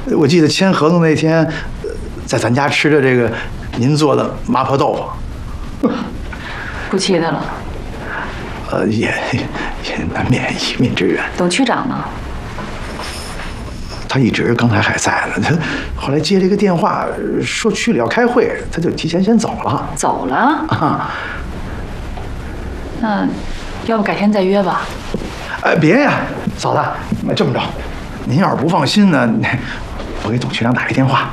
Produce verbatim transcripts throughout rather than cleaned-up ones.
我记得签合同那天，在咱家吃的这个您做的麻婆豆腐， 不记得了。 呃，也也难免一面之缘。 董区长呢？ 他一直刚才还在呢，他后来接了一个电话，说区里要开会，他就提前先走了。 走了？ 啊。 那要不改天再约吧？ 哎，别呀，嫂子，那这么着，您要是不放心呢，我给董区长打个电话。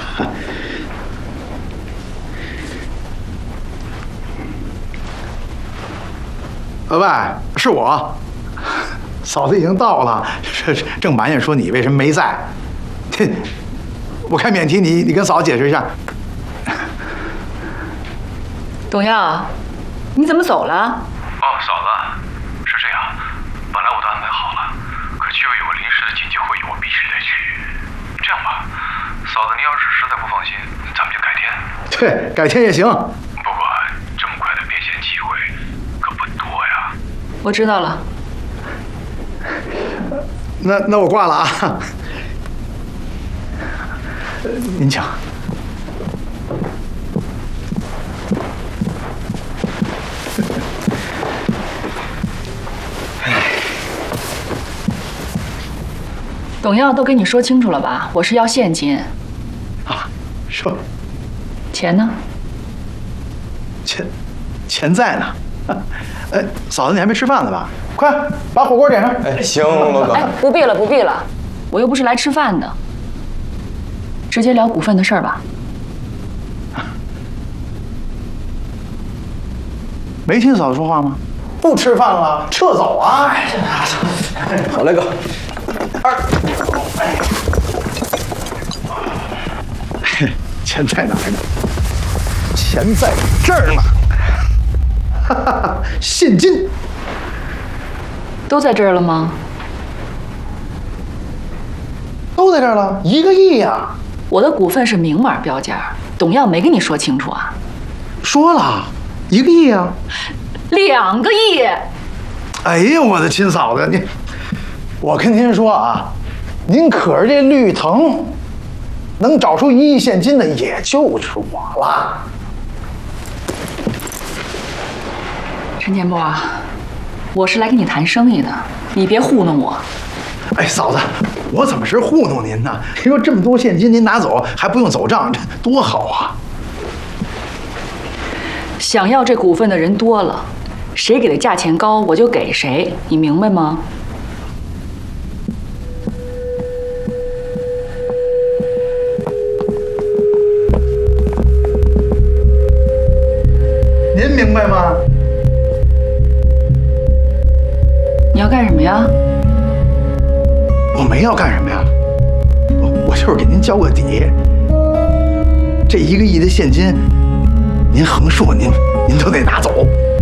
呃，喂，是我，嫂子已经到了，这正埋怨说你为什么没在。我开免提，你你跟嫂子解释一下。 董耀，你怎么走了？ 哦，嫂子，是这样，本来我都安排好了，可区委有个临时的紧急会议，我必须得去。这样吧，嫂子，您要是实在不放心，咱们就改天。 对，改天也行。 不过这么快的变现机会可不多呀。 我知道了。 那那我挂了啊。您请。 董耀都跟你说清楚了吧？我是要现金。 啊，说。 钱呢？ 钱，钱在呢。哎，嫂子，你还没吃饭呢吧？快把火锅点上。 哎，行，罗哥。 哎，不必了，不必了，我又不是来吃饭的。直接聊股份的事儿吧。 没听嫂子说话吗？不吃饭了，撤走啊！ 好嘞，哥。二， 钱在哪儿呢？钱在这儿呢。哈哈哈，现金都在这儿了吗？ 都在这儿了，一个亿呀！ 我的股份是明码标价，董耀没跟你说清楚啊？ 说了，一个亿啊！ 两个亿！ 哎呀，我的亲嫂子，你，我跟您说啊，您可是这绿藤，能找出一亿现金的也就是我了。 陈建波啊，我是来跟你谈生意的，你别糊弄我。 哎，嫂子，我怎么是糊弄您呢？您说这么多现金您拿走还不用走账，这多好啊！ 想要这股份的人多了，谁给的价钱高，我就给谁，你明白吗？ 您明白吗？ 你要干什么呀？ 我没要干什么呀，我我就是给您交个底。这一个亿的现金，您横竖您您都得拿走。